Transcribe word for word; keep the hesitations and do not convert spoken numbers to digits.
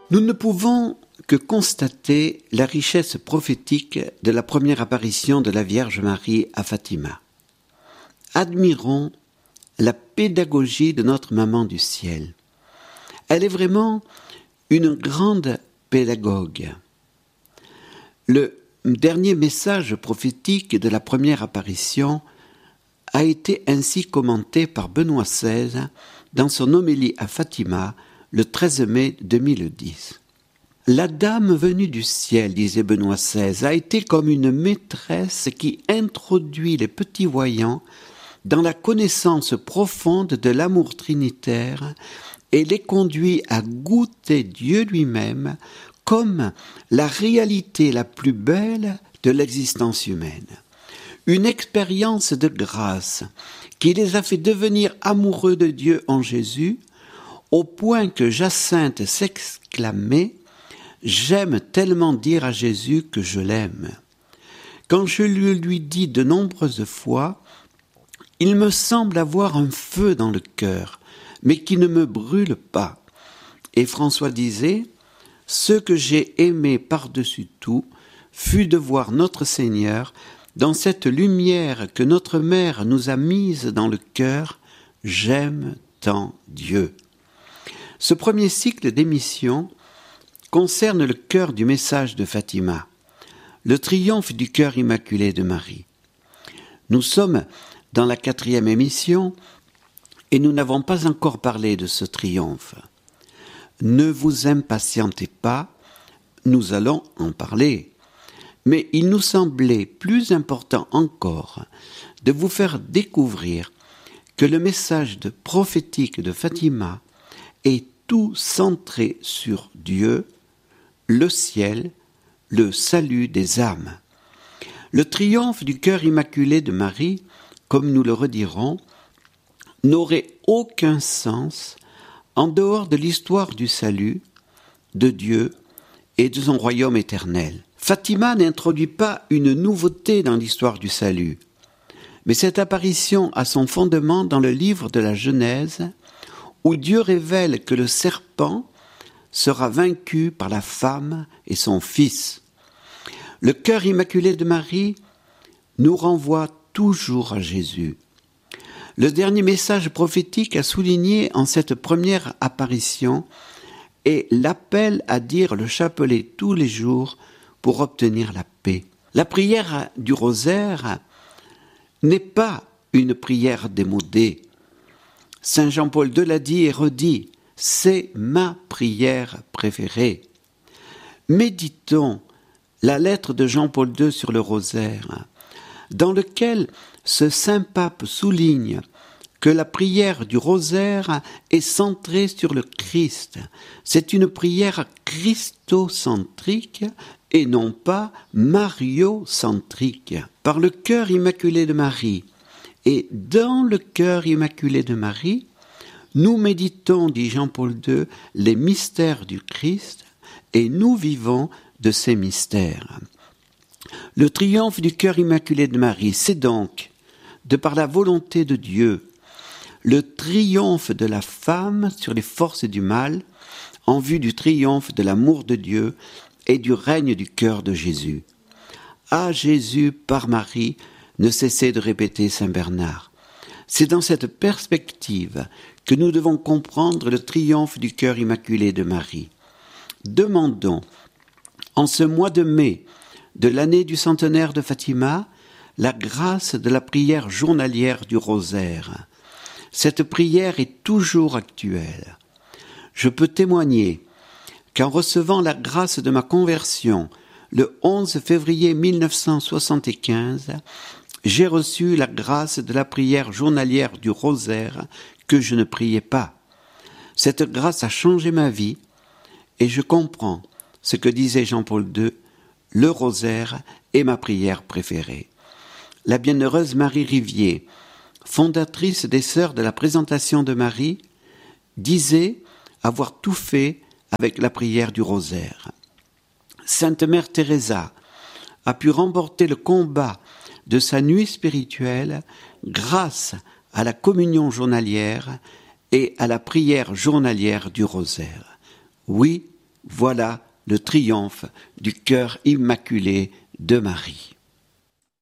Nous ne pouvons que constater la richesse prophétique de la première apparition de la Vierge Marie à Fatima. Admirons la pédagogie de notre maman du ciel. Elle est vraiment une grande pédagogue. Le dernier message prophétique de la première apparition a été ainsi commenté par Benoît seize dans son homélie à Fatima le treize mai deux mille dix. La dame venue du ciel, disait Benoît seize, a été comme une maîtresse qui introduit les petits voyants dans la connaissance profonde de l'amour trinitaire et les conduit à goûter Dieu lui-même comme la réalité la plus belle de l'existence humaine. Une expérience de grâce qui les a fait devenir amoureux de Dieu en Jésus, au point que Jacinthe s'exclamait « J'aime tellement dire à Jésus que je l'aime ». Quand je le lui dis de nombreuses fois, il me semble avoir un feu dans le cœur, mais qui ne me brûle pas. Et François disait « Ce que j'ai aimé par-dessus tout fut de voir notre Seigneur dans cette lumière que notre mère nous a mise dans le cœur, j'aime tant Dieu ». Ce premier cycle d'émissions concerne le cœur du message de Fatima, le triomphe du cœur immaculé de Marie. Nous sommes dans la quatrième émission et nous n'avons pas encore parlé de ce triomphe. Ne vous impatientez pas, nous allons en parler. Mais il nous semblait plus important encore de vous faire découvrir que le message de prophétique de Fatima est tout centré sur Dieu, le ciel, le salut des âmes. Le triomphe du cœur immaculé de Marie, comme nous le redirons, n'aurait aucun sens en dehors de l'histoire du salut, de Dieu et de son royaume éternel. Fatima n'introduit pas une nouveauté dans l'histoire du salut, mais cette apparition a son fondement dans le livre de la Genèse, où Dieu révèle que le serpent sera vaincu par la femme et son fils. Le cœur immaculé de Marie nous renvoie toujours à Jésus. Le dernier message prophétique à souligner en cette première apparition est l'appel à dire le chapelet tous les jours pour obtenir la paix. La prière du rosaire n'est pas une prière démodée. Saint Jean-Paul deux l'a dit et redit, c'est ma prière préférée. Méditons la lettre de Jean-Paul deux sur le rosaire, dans lequel ce saint pape souligne que la prière du rosaire est centrée sur le Christ. C'est une prière christocentrique et non pas mariocentrique. Par le cœur immaculé de Marie, et dans le cœur immaculé de Marie, nous méditons, dit Jean-Paul deux, les mystères du Christ et nous vivons de ces mystères. Le triomphe du cœur immaculé de Marie, c'est donc, de par la volonté de Dieu, le triomphe de la femme sur les forces du mal en vue du triomphe de l'amour de Dieu et du règne du cœur de Jésus. À Jésus par Marie, ne cessez de répéter saint Bernard. C'est dans cette perspective que nous devons comprendre le triomphe du cœur immaculé de Marie. Demandons, en ce mois de mai de l'année du centenaire de Fatima, la grâce de la prière journalière du rosaire. Cette prière est toujours actuelle. Je peux témoigner qu'en recevant la grâce de ma conversion le onze février mille neuf cent soixante-quinze, j'ai reçu la grâce de la prière journalière du rosaire que je ne priais pas. Cette grâce a changé ma vie et je comprends ce que disait Jean-Paul deux, le rosaire est ma prière préférée. La bienheureuse Marie Rivier, fondatrice des Sœurs de la Présentation de Marie, disait avoir tout fait avec la prière du rosaire. Sainte Mère Teresa a pu remporter le combat de sa nuit spirituelle grâce à la communion journalière et à la prière journalière du rosaire. Oui, Voilà le triomphe du cœur immaculé de Marie.